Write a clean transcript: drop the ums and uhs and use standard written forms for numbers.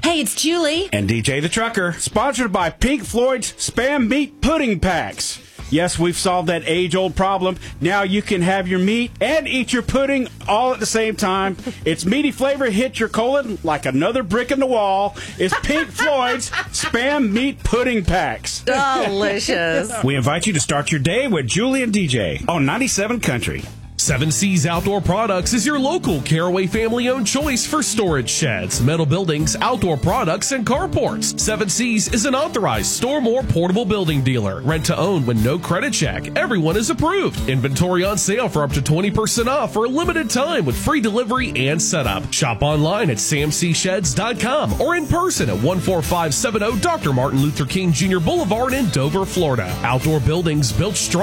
Hey, it's Julie. And DJ the Trucker, sponsored by Pink Floyd's Spam Meat Pudding Packs. Yes, we've solved that age-old problem. Now you can have your meat and eat your pudding all at the same time. Its meaty flavor hits your colon like another brick in the wall. It's Pink Floyd's Spam Meat Pudding Packs. Delicious. We invite you to start your day with Julie and DJ on 97 Country. 7 Seas Outdoor Products is your local Caraway family-owned choice for storage sheds, metal buildings, outdoor products, and carports. 7 Seas is an authorized Storm or portable building dealer. Rent to own with no credit check. Everyone is approved. Inventory on sale for up to 20% off for a limited time with free delivery and setup. Shop online at samcsheds.com or in person at 14570 Dr. Martin Luther King Jr. Boulevard in Dover, Florida. Outdoor buildings built strong.